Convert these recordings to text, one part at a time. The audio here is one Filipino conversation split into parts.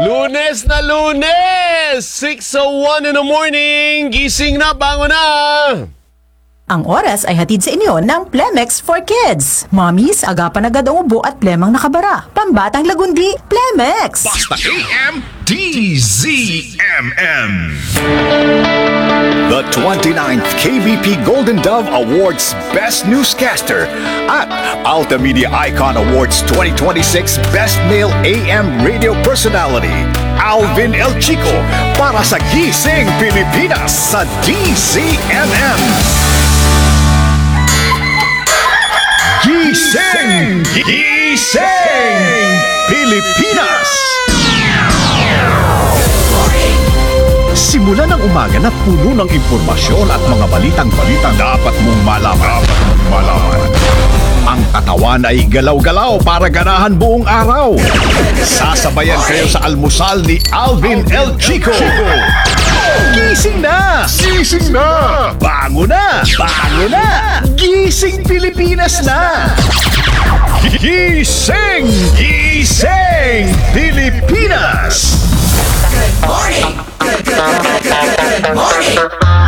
Lunes na Lunes! 6:01 in the morning! Gising na, bango na! Ang oras ay hatid sa inyo ng Plemex for Kids. Mommies, agapan agad ang ubo at plemang nakabara. Pambatang lagundi, Plemex! Basta AM DZMM. The 29th KBP Golden Dove Awards Best Newscaster at Alta Media Icon Awards 2026 Best Male AM Radio Personality, Alvin El Chico, para sa Gising Pilipinas sa DZMM. Gising! Gising! Pilipinas! Simula ng umaga na puno ng impormasyon at mga balitang dapat mong malaman. Ang katawan ay galaw-galaw para ganahan buong araw. Sasabayan kayo sa almusal ni Alvin El Chico. Gising na! Gising na! Bango na! Bango na! Gising Pilipinas na! Gising! Gising Pilipinas! Good morning! Good morning!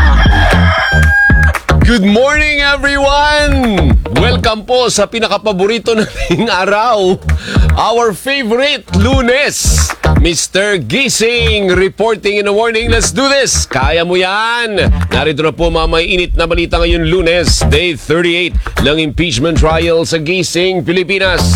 Good morning, everyone! Welcome po sa pinakapaborito nating araw, our favorite Lunes. Mr. Gising reporting in the morning. Let's do this! Kaya mo yan! Narito na po may init na balita ngayon Lunes, Day 38 ng impeachment trial sa Gising, Pilipinas.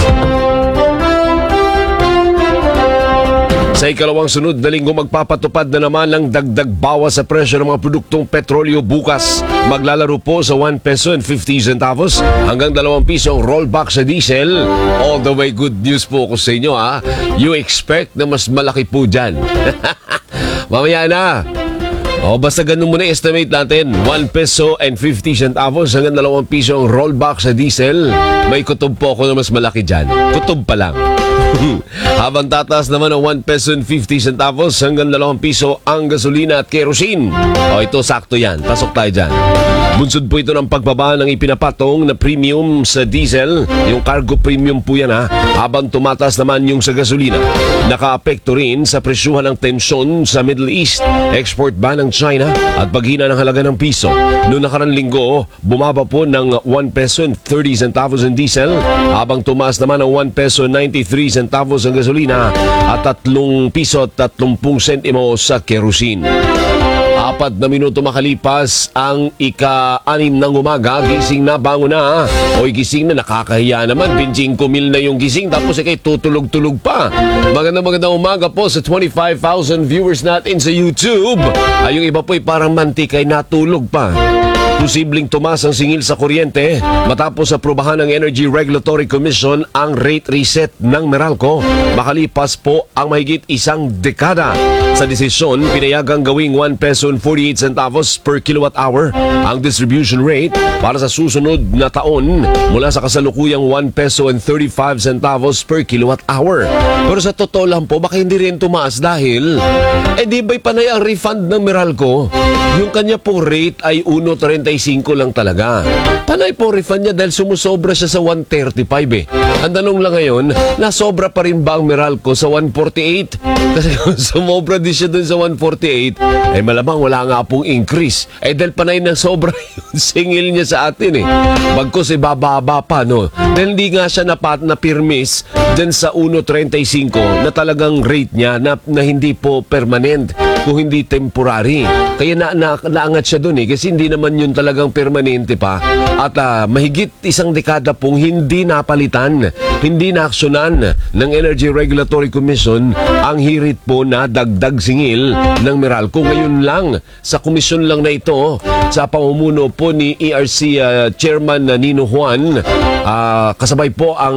Sa ikalawang sunod na linggo, magpapatupad na naman ng dagdag bawas sa presyo ng mga produktong petrolyo bukas. Maglalaro po sa 1 peso and 50 centavos hanggang 2 piso ang rollback sa diesel. All the way good news po ko sa inyo ha. You expect na mas malaki po dyan. Mamaya na. O basta ganun muna estimate natin. 1 peso and 50 centavos hanggang 2 piso ang rollback sa diesel. May kutob po ako na mas malaki dyan. Kutob pa lang. Habang tataas naman ang 1 peso and 50 centavos hanggang 2 piso ang gasolina at kerosene. O ito sakto yan. Pasok tayo dyan. Bunsod po ito ng pagbaba ng ipinapatong na premium sa diesel. Yung cargo premium po yan ha. Habang tumataas naman yung sa gasolina. Nakaapekto rin sa presyuhan ng tensyon sa Middle East. Export ban ng China at paghina ng halaga ng piso. Noong nakarang linggo, bumaba po ng 1 peso and 30 centavos ang diesel. Habang tumaas naman ng 1 peso and 93 centavos ang gasolina at 3 piso at 30 sentimo sa kerosene. 4 na minuto makalipas ang ika-6 ng umaga, gising na, bango na. Oy, gising na, nakakahiya naman. 25 mil na yung gising, tapos ikay tutulog-tulog pa. Magandang umaga po sa 25,000 viewers natin sa YouTube. Ay, yung iba po ay parang mantikay natulog pa. Posibleng tumaas ang singil sa kuryente matapos aprobahan ng Energy Regulatory Commission ang rate reset ng Meralco makalipas po ang mahigit isang dekada. Sa desisyon, pinayagang gawing 1 peso and 48 centavos per kilowatt hour ang distribution rate para sa susunod na taon mula sa kasalukuyang 1 peso and 35 centavos per kilowatt hour. Pero sa totoo lang po, baka hindi rin tumaas dahil di ba'y panay ang refund ng Meralco? Yung kanya pong rate ay 1.35 lang talaga. Panay po refund niya dahil sumusobra siya sa 135 eh. Ang tanong lang ngayon, nasobra pa rin ba ang Meralco sa 148? Kasi kung sumobra din siya dun sa 148, malamang wala nga pong increase. Dahil panay na sobra yung singil niya sa atin eh. Bagkos bababa pa no. Dahil hindi nga siya napirmis dyan sa 1.35 na talagang rate niya na hindi po permanent kung hindi temporary. Kaya naangat siya dun eh kasi hindi naman yun talagang permanente pa at mahigit isang dekada pong hindi napalitan, hindi naaksyonan ng Energy Regulatory Commission ang hirit po na dagdag singil ng Meralco. Ngayon lang, sa komisyon lang na ito, sa pamumuno po ni ERC Chairman Nino Juan, kasabay po ang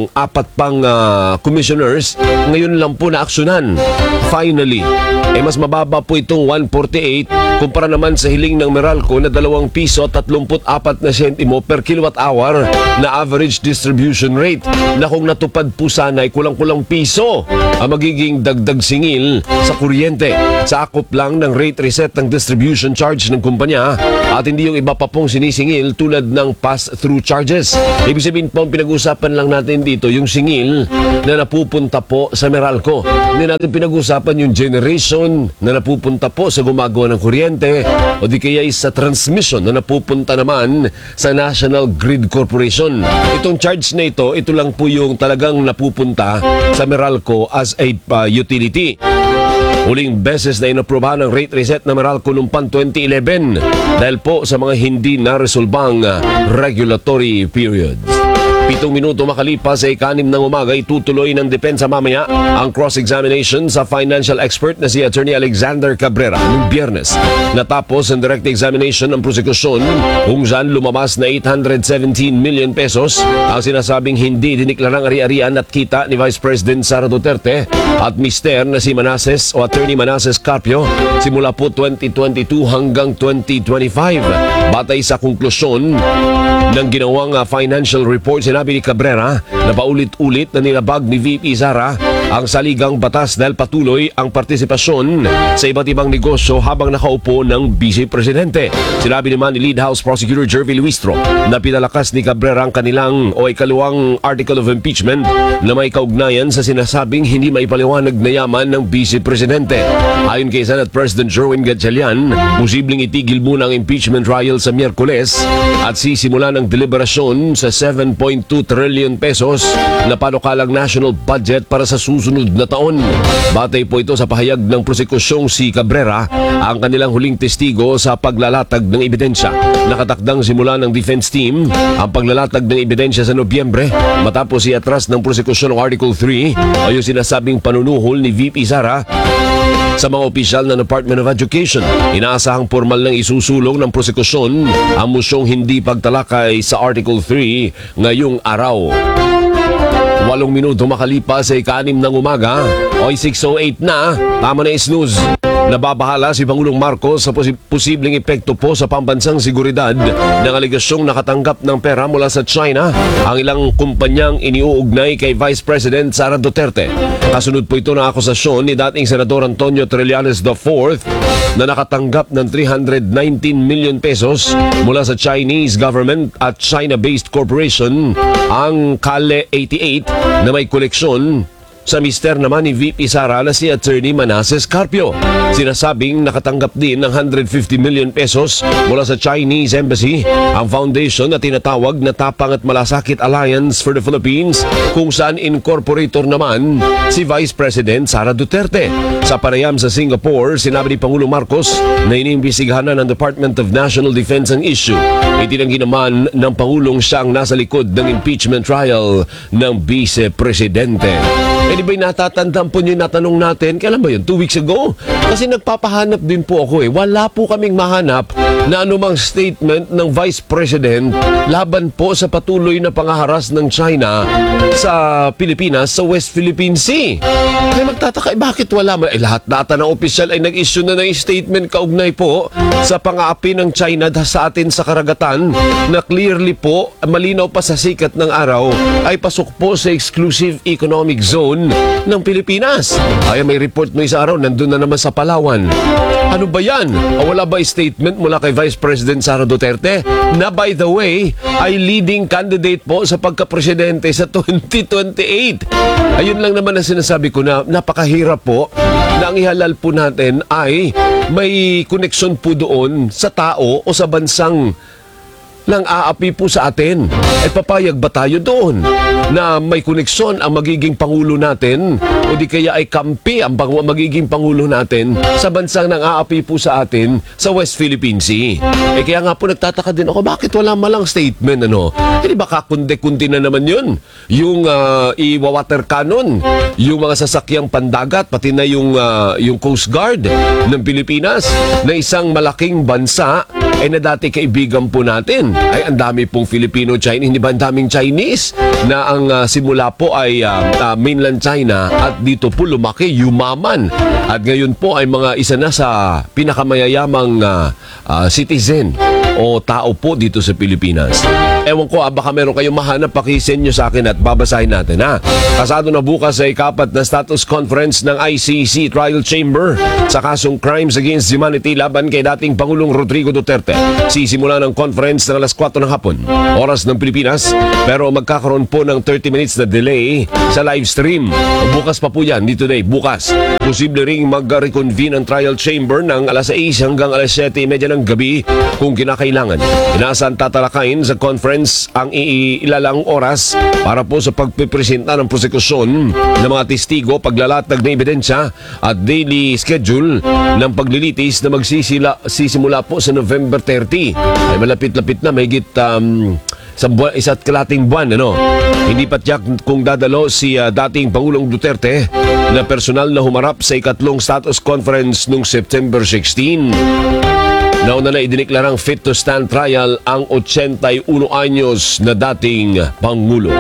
4 pang commissioners, ngayon lang po naaksyonan. Finally, mas mababa po itong 148 kumpara naman sa hiling ng Meralco na 2 piso at 34 na sentimo per kilowatt hour na average distribution rate. na kung natupad po sana ay kulang-kulang piso ang magiging dagdag singil sa kuryente. Sakop lang ng rate reset ng distribution charge ng kumpanya at hindi yung iba pa pong sinisingil tulad ng pass-through charges. Ibig sabihin po, pinag-usapan lang natin dito yung singil na napupunta po sa Meralco. Hindi natin pinag-usapan yung generation na napupunta po sa gumagawa ng kuryente o di kaya sa transmission na napupunta naman sa National Grid Corporation. Itong charge na ito lang po yung talagang napupunta sa Meralco as a utility. Huling beses na inaprobahan ng rate reset na Meralco noong 2011 dahil po sa mga hindi naresolbang regulatory periods. 7 minuto makalipas sa 6 ng umaga, itutuloy ng depensa mamaya ang cross-examination sa financial expert na si Attorney Alexander Cabrera noong Biyernes. Natapos ang direct examination ng prosekusyon kung saan lumabas na 817 million pesos ang sinasabing hindi diniklarang ari-arian at kita ni Vice President Sara Duterte at mister na si Manases o Attorney Manases Carpio simula po 2022 hanggang 2025. Batay sa konklusyon ng ginawang financial report, sinabi ni Cabrera na paulit-ulit na nilabag ni VP Sara ang saligang batas dahil patuloy ang partisipasyon sa iba't ibang negosyo habang nakaupo ng Vice Presidente. Sinabi naman ni Lead House Prosecutor Jervy Luistro na pinalakas ni Cabrera ang kanilang o ikaluwang article of impeachment na may kaugnayan sa sinasabing hindi maipaliwanag na yaman ng Vice Presidente. Ayon kay Senate President Jerwin Gatchalian, posibleng itigil muna ang impeachment trial sa Miyerkules at sisimula ng deliberasyon sa 7.2 trillion pesos na panukalang national budget para sa susunod na taon. Batay po ito sa pahayag ng prosekusyong si Cabrera, ang kanilang huling testigo sa paglalatag ng ebidensya. Nakatakdang simula ng defense team ang paglalatag ng ebidensya sa Nobyembre matapos iatras ng prosekusyon ng Article 3 o yung sinasabing panunuhol ni VP Sara sa mga opisyal ng Department of Education. Inaasahang formal nang isusulong ng prosekusyon ang mosyong hindi pagtalakay sa Article 3 ngayong araw. 8 minuto makalipas sa 6 ng umaga o 6:08 na, tama na snooze. Nababahala si Pangulong Marcos sa posibleng epekto po sa pambansang seguridad ng aligasyong nakatanggap ng pera mula sa China ang ilang kumpanyang iniuugnay kay Vice President Sara Duterte. Kasunod po ito ng akusasyon ni dating Senador Antonio Trillanes IV na nakatanggap ng 319 million pesos mula sa Chinese government at China-based corporation ang Kale 88 na may koleksyon sa mister naman ni VP Sara na si Attorney Manases Carpio. Sinasabing nakatanggap din ng 150 million pesos mula sa Chinese Embassy ang foundation na tinatawag na Tapang at Malasakit Alliance for the Philippines, kung saan incorporator naman si Vice President Sara Duterte. Sa panayam sa Singapore, sinabi ni Pangulong Marcos na iniimbestigahan na ng Department of National Defense ang issue. Itinanggi naman ng Pangulong siya ang nasa likod ng impeachment trial ng Vice Presidente. Di ba'y natatandaan po nyo yung natanong natin? Kailan ba yun? 2 weeks ago? Kasi nagpapahanap din po ako eh. Wala po kaming mahanap na anumang statement ng Vice President laban po sa patuloy na pangaharas ng China sa Pilipinas sa West Philippine Sea. Kaya magtataka, bakit wala? Lahat data ng opisyal ay nag-issue na ng statement kaugnay po sa pang-aapi ng China sa atin sa karagatan na clearly po, malinaw pa sa sikat ng araw, ay pasok po sa exclusive economic zone ng Pilipinas. Ay may report mo isang araw, nandun na naman sa Palawan. Ano ba yan? O wala ba statement mula kay Vice President Sara Duterte na by the way ay leading candidate po sa pagka-presidente sa 2028? Ayun lang naman ang sinasabi ko na napakahirap po na ang ihalal po natin ay may koneksyon po doon sa tao o sa bansang nang aapi po sa atin. At papayag ba tayo doon na may koneksyon ang magiging pangulo natin o di kaya ay kampi ang magiging pangulo natin sa bansang nang aapi po sa atin sa West Philippine Sea? Kaya nga po nagtataka din ako, bakit wala malang statement ano? Hindi ba kakunde-kunti na naman yun? Yung i-water cannon, yung mga sasakyang pandagat, pati na yung Coast Guard ng Pilipinas na isang malaking bansa ay na dati kaibigan po natin. Ay ang dami pong Filipino-Chinese, hindi ba ang daming Chinese na ang simula po ay mainland China at dito po lumaki, yumaman. At ngayon po ay mga isa na sa pinakamayayamang citizen o tao po dito sa Pilipinas. Ewan ko, baka meron kayong mahanap, pakisend nyo sa akin at babasahin natin, ha? Kasado na bukas sa ikapat na status conference ng ICC Trial Chamber sa kasong Crimes Against Humanity laban kay dating Pangulong Rodrigo Duterte. Sisimula ng conference ng alas 4 ng hapon, oras ng Pilipinas, pero magkakaroon po ng 30 minutes na delay sa live stream. Bukas pa po yan, di today, bukas. Posible ring mag-reconvene ang trial chamber ng alas 6 hanggang alas 7:30 ng gabi kung kinakailangan. Inaasahan tatalakayin sa conference ang ilalang oras para po sa pagpipresenta ng prosekusyon ng mga testigo, paglalatag ng ebidensya at daily schedule ng paglilitis na magsisimula po sa November 30. Ay malapit-lapit na, may sa isa't kalating buwan, ano? Hindi pa tiyak kung dadalo si dating Pangulong Duterte na personal na humarap sa ikatlong status conference noong September 16. Nauna na idiniklarang fit to stand trial ang 81 anyos na dating Pangulo.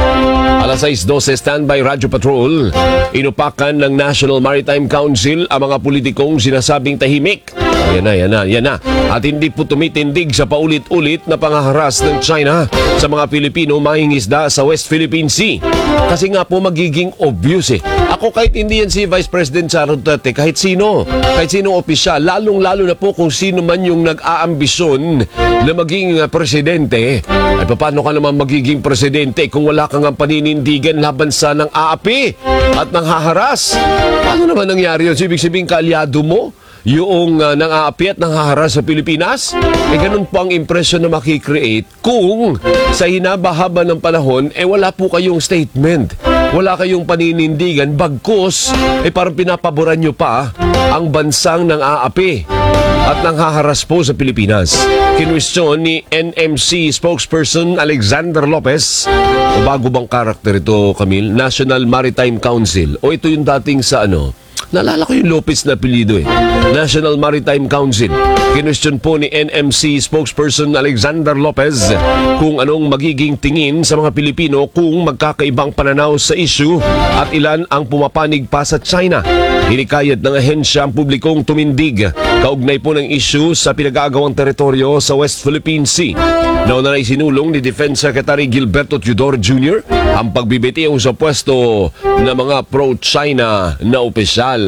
Alas 6:12, standby Radyo Patrol. Inupakan ng National Maritime Council ang mga politikong sinasabing tahimik. Yan na. At hindi po tumitindig sa paulit-ulit na pangaharas ng China sa mga Pilipino mangingisda sa West Philippine Sea. Kasi nga po magiging obvious eh. Ako kahit hindi yan si Vice President Sara Duterte, kahit sinong opisyal, lalong-lalo na po kung sino man yung nag-aambisyon na maging presidente, ay paano ka naman magiging presidente kung wala kang paninindigan laban sa ng aapi at ng haharas? Paano naman nangyari yun? Ibig sabihin kaalyado mo yung nang-aapi at nanghaharas sa Pilipinas? Ganun po ang impression na makikreate kung sa hinaba-haba ng panahon, wala po kayong statement. Wala kayong paninindigan, bagkus, parang pinapaboran nyo pa ang bansang nang-aapi at nanghaharas po sa Pilipinas. Kinwestiyon ni NMC spokesperson Alexander Lopez, o bago bang karakter ito, Camille? National Maritime Council. O ito yung dating sa naalala ko yung Lopez na apelyido National Maritime Council. Kinwestiyon po ni NMC spokesperson Alexander Lopez kung anong magiging tingin sa mga Pilipino kung magkakaibang pananaw sa issue at ilan ang pumapanig pa sa China. Hinikayat ng ahensya ang publikong tumindig kaugnay po ng issue sa pinag-aagawang teritoryo sa West Philippine Sea. Nauna na isinulong ni Defense Secretary Gilberto Teodoro Jr. ang pagbibitiw sa pwesto ng mga pro-China na opisyal.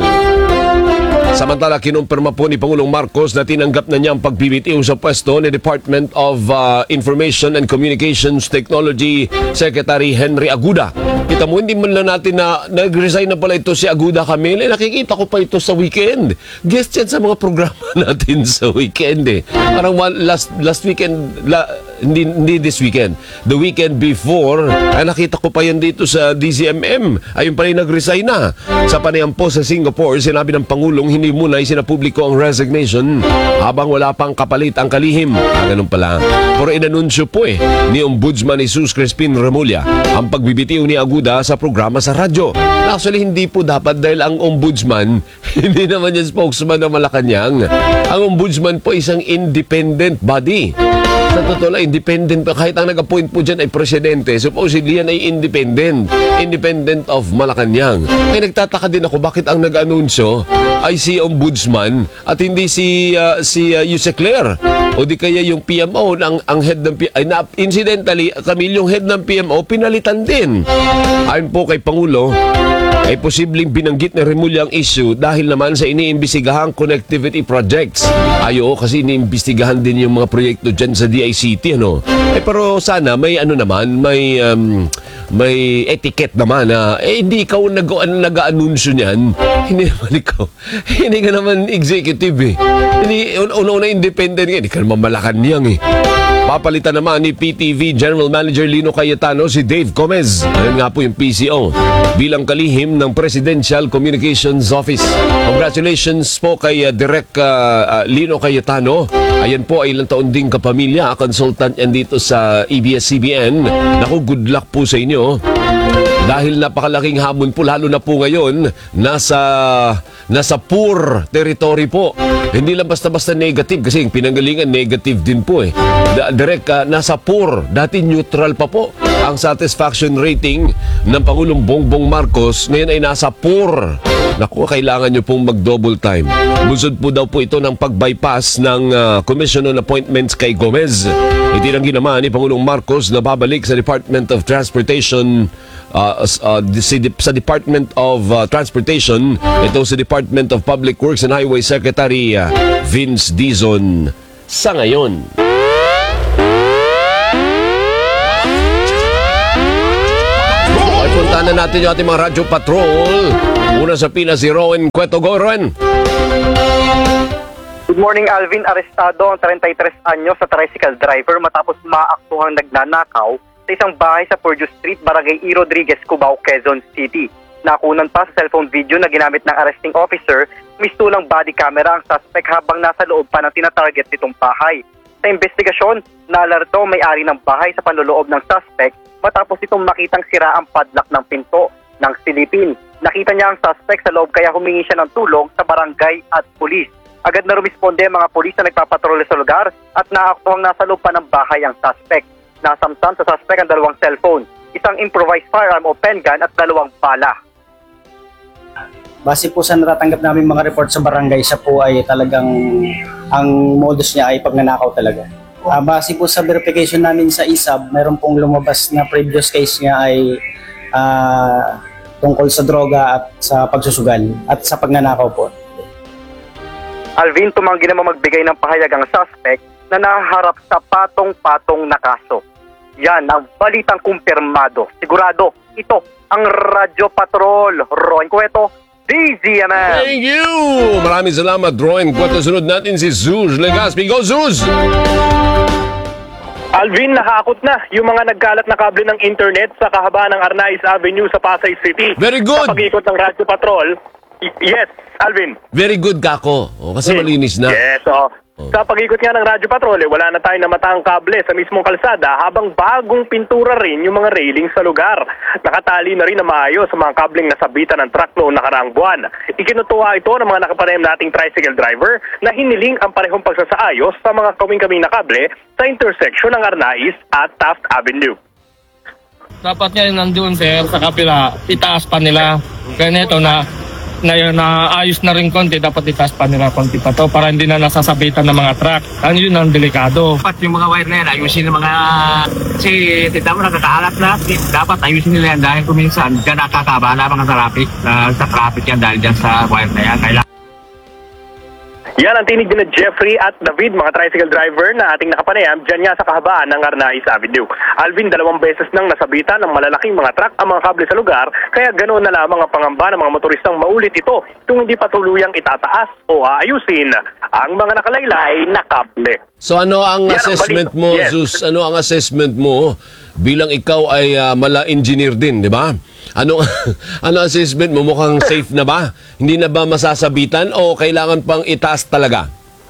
Samantala, kinumpirma po ni Pangulong Marcos na tinanggap na niya ang pagbibitiw sa pwesto ni Department of Information and Communications Technology Secretary Henry Aguda. Kita mo, hindi man lang natin na nag-resign na pala ito si Aguda, Camille. Nakikita ko pa ito sa weekend. Guest yan sa mga programa natin sa weekend Parang last weekend, hindi this weekend. The weekend before, nakita ko pa yan dito sa DZMM. Ayun pa rin nag-resign na. Sa panayam po sa Singapore, sinabi ng Pangulong hindi muna isinapubliko ang resignation habang wala pang kapalit ang kalihim. Ganun pala. Pero inanunsyo po ni Ombudsman Jesus Crispin Remulla ang pagbibitiw ni Aguda sa programa sa radyo. Actually, hindi po dapat dahil ang Ombudsman, hindi naman yung spokesman ng Malacanang. Ang Ombudsman po isang independent body. Sa totoo lang, independent pa. Kahit ang nag-appoint po dyan ay presidente, supposedly yan ay independent. Independent of Malacanang. Ay nagtataka din ako bakit ang nag-anunsyo ay si Ombudsman at hindi si Yuse Claire. O di kaya yung PMO, ang head ng PMO. Incidentally, Camille, yung head ng PMO, pinalitan din. Ayon po kay Pangulo, ay posibleng binanggit ni Remulla ang issue dahil naman sa iniimbestigahang connectivity projects. Ayo, kasi iniimbestigahan din yung mga proyekto dyan sa DICT, pero sana may may etiquette naman na hindi ikaw nag-aanunsyo niyan. Hindi naman ikaw. Hindi ka naman executive Hindi, una-una independent hindi ka naman Malacanang Papalitan naman ni PTV General Manager Lino Cayetano si Dave Gomez. Ayun nga po yung PCO bilang kalihim ng Presidential Communications Office. Congratulations po kay Direk Lino Cayetano. Ayan po ay ilang taon ding kapamilya, consultant yan dito sa ABS-CBN. Naku, good luck po sa inyo. Dahil napakalaking hamon po, lalo na po ngayon, nasa poor territory po. Hindi lang basta-basta negative, kasi yung pinanggalingan negative din po Direct, nasa poor, dati neutral pa po. Ang satisfaction rating ng Pangulong Bongbong Marcos ngayon ay nasa poor. Naku, kailangan nyo pong mag-double time. Bunsod po daw po ito ng pag-bypass ng Commission on Appointments kay Gomez. Itinanggi naman ni Pangulong Marcos na babalik sa Department of Transportation sa Department of Transportation, ito sa Department of Public Works and Highway Secretary Vince Dizon sa ngayon. Ay, punta na natin yung ating mga radyo patrol. Una sa pila si Rowan Cueto. Go, Rowan! Good morning, Alvin. Arestado ang 33 anyo sa tricycle driver matapos maaktuhang nagnanakaw sa isang bahay sa Purdue Street, Barangay E. Rodriguez, Cubao, Quezon City. Nakunan pa sa cellphone video na ginamit ng arresting officer, mistulang body camera ang suspect habang nasa loob pa ng tinatarget nitong bahay. Sa investigasyon, nalarto may-ari ng bahay sa panloloob ng suspect matapos itong makitang sira ang padlock ng pinto ng silipin. Nakita niya ang suspect sa loob kaya humingi siya ng tulong sa barangay at pulis. Agad na rumisponde ang mga pulis na nagpapatrolya sa lugar at naaktuhang nasa loob pa ng bahay ang suspect. Nasamsam sa suspect ang 2 cellphone, isang improvised firearm o pen gun at 2 bala. Base po sa natatanggap namin mga report sa barangay, siya po ay talagang ang modus niya ay pagnanakaw talaga. Base po sa verification namin sa ISAB, mayroon pong lumabas na previous case niya ay tungkol sa droga at sa pagsusugal at sa pagnanakaw po. Alvin, tumanggi naman magbigay ng pahayag ang suspect na naharap sa patong-patong na kaso. Yan ang balitang kumpirmado. Sigurado, ito ang Radyo Patrol. Rowan Cueto, DZMM. Thank you! Maraming salamat, Rowan Cueto. Sunod natin si Zuz Legaspi. Go, Zuz! Alvin, nakakot na yung mga nagkalat na kable ng internet sa kahabaan ng Arnaiz Avenue sa Pasay City. Very good. Sa pag-ikot ng Radyo Patrol. Yes, Alvin. Very good, Kako. Kasi malinis na. Yes, Sa pag-ikot nga ng Radyo Patrol, wala na tayong namataang kable sa mismong kalsada habang bagong pintura rin yung mga railing sa lugar. Nakatali na rin na maayos sa mga kabling nasabitan ng truck noong nakaraang buwan. Ikinutuwa ito ng mga nakapanayam nating tricycle driver na hiniling ang parehong pagsasaayos sa mga kaming-kaming na kable sa intersection ng Arnaiz at Taft Avenue. Dapat nga nandoon, sir, sa kapila, itaas pa nila. Kaya nito naayos na rin konti, dapat itaas pa nila konti pa to para hindi na nasasabitan ng mga truck. Ano yun ang delikado. Dapat yung mga wire na yan, ayusin ng mga... Kasi tita mo nakakahalat na, dapat ayusin nila yan dahil kuminsan dyan nakakabala mga sa traffic yan dahil dyan sa wire na yan. Kailangan Yan ang tinig din na Jeffrey at David, mga tricycle driver na ating nakapanayam dyan nga sa kahabaan ng Arnaiz Avenue. Alvin, 2 beses nang nasabitan ng malalaking mga truck ang mga kable sa lugar, kaya ganoon na lamang ang pangamba ng mga motoristang maulit ito kung hindi patuluyang itataas o aayusin ang mga nakalaylay na kable. So ano ang Yan ang assessment balik. mo, Yes. Zeus? Ano ang assessment mo bilang ikaw ay mala-engineer din, di ba? Ano assessment mo? Mukhang safe na ba? Hindi na ba masasabitan o kailangan pang itaas talaga?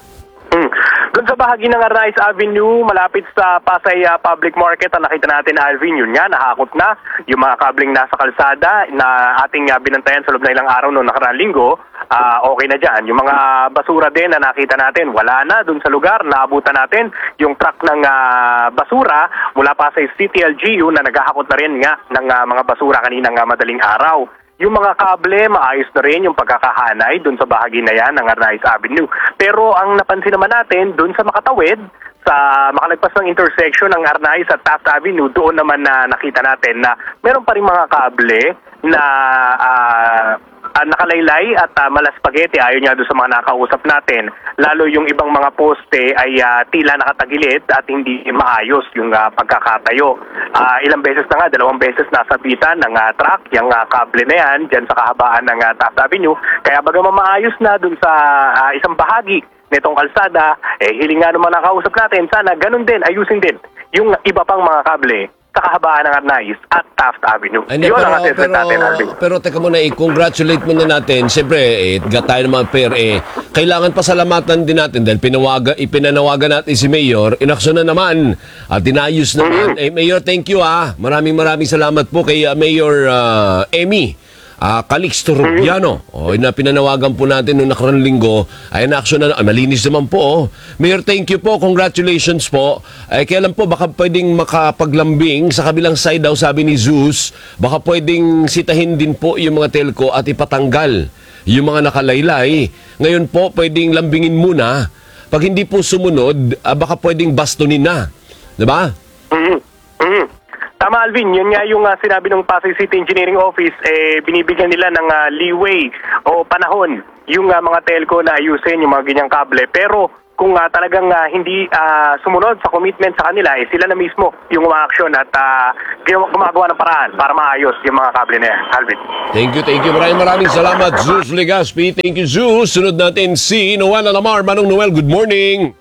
Doon sa bahagi ng Arnaiz Avenue, malapit sa Pasay Public Market, ang nakita natin, Alvin, yun nga, nahakot na yung mga kabling nasa kalsada na ating binantayan sa loob na ilang araw noong nakaraang linggo. Okay na dyan. Yung mga basura din na nakita natin, wala na doon sa lugar. Naabutan natin yung truck ng basura mula pa sa City LGU na naghahakot na rin nga ng mga basura kaninang madaling araw. Yung mga kable, maayos na rin yung pagkakahanay doon sa bahagi na yan ng Arnaiz Avenue. Pero ang napansin naman natin, doon sa makatawid, sa makalagpas ng intersection ng Arnaiz at Taft Avenue, doon naman na nakita natin na meron pa rin mga kable na nakalaylay at malas spaghetti ayon nga doon sa mga nakausap natin. Lalo yung ibang mga poste ay tila nakatagilid at hindi maayos yung pagkakatayo. Ilang beses na nga, 2 beses nasabitan ng truck yung kable na yan dyan sa kahabaan ng Taft Avenue. Kaya bagaman maayos na doon sa isang bahagi nitong kalsada, hiling nga naman nakausap natin, sana ganun din, ayusin din yung iba pang mga kable sa kahabaan ng Arnaiz at Taft Avenue. Yun ang assessment natin, Alvin. Pero teka muna, congratulate muna natin. Siyempre, tayo ng mga pair, kailangan pasalamatan din natin dahil ipinanawagan natin si Mayor, inaksyon na naman at dinayos naman. Mayor, thank you Maraming salamat po kay Mayor Emmy Calixto Rubiano. Na pinanawagan po natin noong nakaraang linggo ay na-action na, malinis naman po. Mayor, thank you po, congratulations po. Kailan po baka pwedeng makapaglambing sa kabilang side daw, sabi ni Zeus, baka pwedeng sitahin din po yung mga telco at ipatanggal yung mga nakalaylay. Ngayon po pwedeng lambingin muna. Pag hindi po sumunod, baka pwedeng bastonin na. Diba? Tama, Alvin. Yun nga yung sinabi ng Pasay City Engineering Office, binibigyan nila ng leeway o panahon yung mga telco na ayusin yung mga ganyang kable. Pero kung talagang hindi sumunod sa commitment sa kanila, sila na mismo yung umaaksyon at gumagawa ng paraan para maayos yung mga kable na yan. Alvin. Thank you. Maraming salamat, Zeus Legaspi. Thank you, Zeus. Sunod natin si Noel Alamar. Manong Noel, good morning.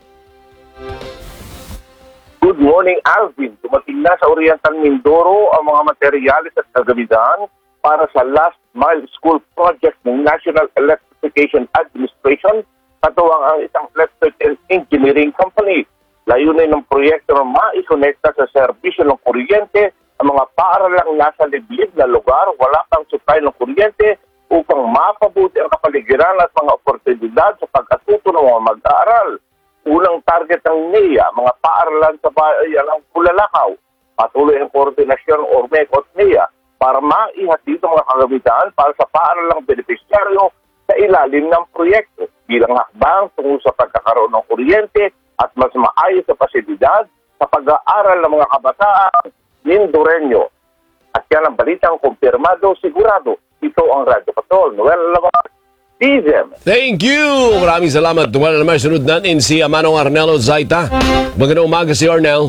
Good morning, Alvin. Dumating na sa Oriental Mindoro ang mga materyales at kagamitan para sa last mile school project ng National Electrification Administration, katuwang ang isang electric and engineering company. Layunin ng proyekto na maikonekta sa serbisyo ng kuryente ang mga paaralang nasa liblib na lugar, wala pang supply ng kuryente upang mapabuti ang kapaligiran at mga oportunidad sa pag-atuto ng mga mag-aaral. Unang target ng NEA, mga paaralan sa bayan ng Bulalakaw. Patuloy ang koordinasyon ng ORMEC at NEA para maihatid ang mga kagamitan para sa paaralang benepisyaryo sa ilalim ng proyekto bilang hakbang tungo sa pagkakaroon ng kuryente at mas maayos na pasilidad sa pag-aaral ng mga kabataan Mindoreño. At yan ang balitang kumpirmado, sigurado. Ito ang Radyo Patrol. Noel Alamar. Thank you! Maraming salamat. Tuwala naman sunod natin si Manong Arnelo Zaita. Magandang umaga si Arnel.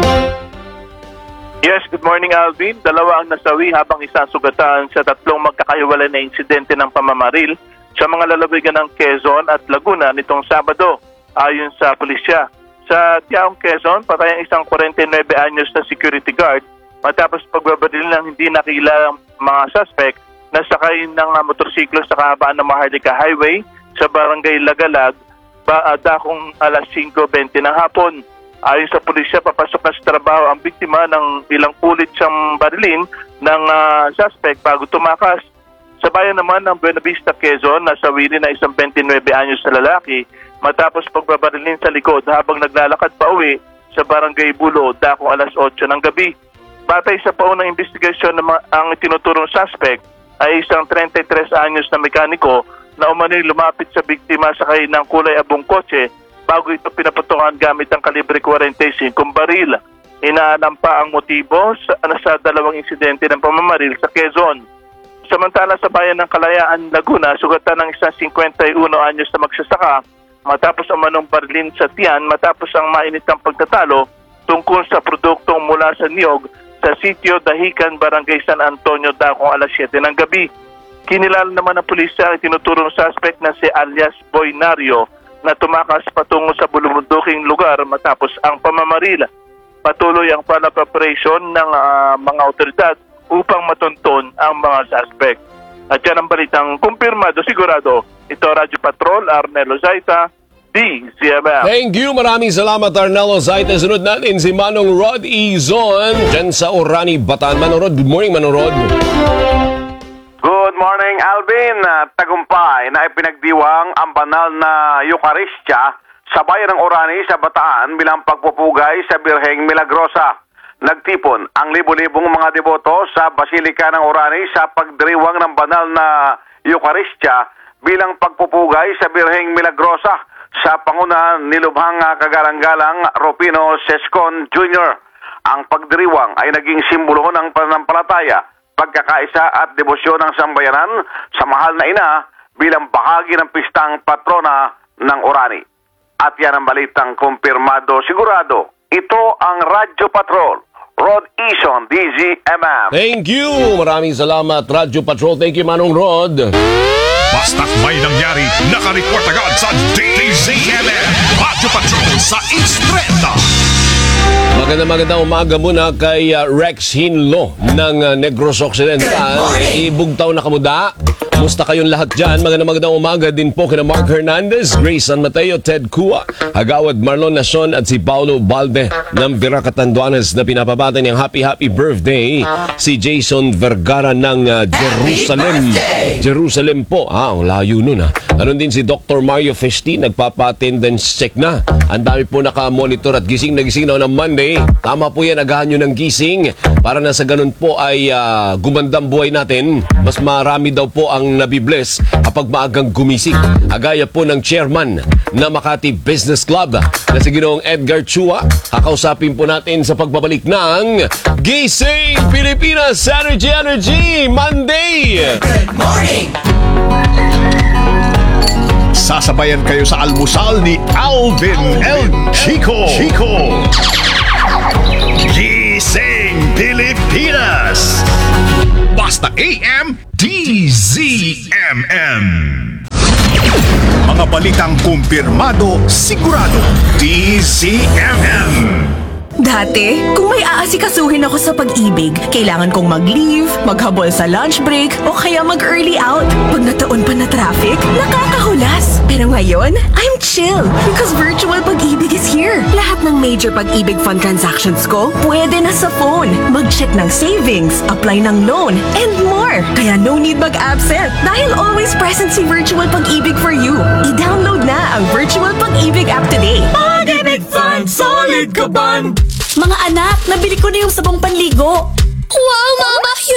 Yes, good morning, Alvin. Dalawa ang nasawi habang isa sugatan sa tatlong magkakahiwalay na insidente ng pamamaril sa mga lalawigan ng Quezon at Laguna nitong Sabado, ayon sa pulisya. Sa Tiaong Quezon, patay ang isang 49 anyos na security guard matapos pagbabaril ng hindi nakilalang mga suspect na sakay ng motorsiklo sa kahabaan ng Maharlika Highway sa Barangay Lagalag, dakong alas 5:20 ng hapon. Ayon sa pulisya, papasok na sa trabaho ang biktima ng ilang ulit siyang barilin ng suspect bago tumakas. Sa bayan naman ng Buena Vista, Quezon, nasawili na isang 29 anyos na lalaki matapos pagbabarilin sa likod habang naglalakad pa uwi sa Barangay Bulo, dakong alas 8 ng gabi. Batay sa paunang investigasyon ang tinuturong suspect ay isang 33 anyos na mekaniko na umano'y lumapit sa biktima sakay ng kulay abong kotse bago ito pinaputukan gamit ang kalibre 45 baril. Inaalam pa ang motibo sa dalawang insidente ng pamamaril sa Quezon. Samantala sa bayan ng Kalayaan, Laguna, sugatan ng isang 51 anyos na magsasaka matapos ang manong barilin sa tiyan matapos ang mainitang pagtatalo tungkol sa produktong mula sa niyog sa sitio Dahican, Barangay San Antonio, dakong alas 7 ng gabi. Kinilala naman ng pulisya ang tinuturong suspect na si alias Boy Nario na tumakas patungo sa bulumunduking lugar matapos ang pamamaril. Patuloy ang follow-up operation ng mga otoridad upang matunton ang mga suspect. At yan ang balitang kumpirmado, sigurado. Ito Radyo Patrol, Arnelo Zaita, DZML. Thank you. Maraming salamat, Arnelo Zaita. Sunod natin si Manong Rod Izon dyan sa Orani, Bataan. Manong Rod, good morning, Manong Rod. Good morning, Alvin. Tagumpay na ipinagdiwang ang banal na Eucharistia sa bayan ng Orani sa Bataan bilang pagpupugay sa Birheng Milagrosa. Nagtipon ang libo-libong mga deboto sa Basilika ng Orani sa pagdiriwang ng banal na Eucharistia bilang pagpupugay sa Birheng Milagrosa sa pangunahan ni Lubhang Kagalang-galang Rufino Sescon Jr. Ang pagdiriwang ay naging simbolo ng pananampalataya, pagkakaisa at debosyon ng sambayanan sa mahal na ina bilang bahagi ng pistang patrona ng Orani. At yan ang balitang kumpirmado, sigurado. Ito ang Radyo Patrol, Rod Izon, DZMM. Thank you. Maraming salamat, Radyo Patrol. Thank you, Manong Rod. Basta't may nangyari, nakareport agad sa DZMM. Radyo Patrol sa Estrada. Magandang umaga muna kay Rex Hinlo ng Negros Occidental. Ibugtaw na kamuda. Musta kayong lahat dyan? Magandang umaga din po kina Mark Hernandez, Grace San Mateo, Ted Cua, Agawad Marlon Nacion at si Paulo Balde ng Vira Catanduanes na pinapabata niyang happy birthday si Jason Vergara ng Jerusalem. Jerusalem po. Ang layo nun ha. Ganon din si Dr. Mario Festi, nagpapa-attendance check na. Ang dami po naka-monitor at gising na gising na ng Monday. Tama po yan, agahan nyo ng gising para na sa ganun po ay gumandang buhay natin. Mas marami daw po ang nabibless kapag maagang gumising. Agaya po ng chairman na Makati Business Club na si Ginoong Edgar Chua. Kakausapin po natin sa pagbabalik ng Gising Pilipinas Energy Monday! Good morning! Sasabayan kayo sa almusal ni Alvin El Chico. Gising Pilipinas. Basta AM DZMM. Mga balitang kumpirmado, sigurado. DZMM. Dati, kung may aasikasuhin ako sa pag-ibig, kailangan kong mag-leave, maghabol sa lunch break, o kaya mag-early out. Pag nataon pa na traffic, nakakahulas. Pero ngayon, I'm chill because virtual pag-ibig is here. Lahat ng major pag-ibig fund transactions ko, pwede na sa phone. Mag-check ng savings, apply ng loan, and more. Kaya no need mag-absent dahil always present si virtual pag-ibig for you. I-download na ang virtual pag-ibig app today. Pag-ibig Fund, solid ka ban! Mga anak, nabili ko na yung sabong panligo. Wow, Mama!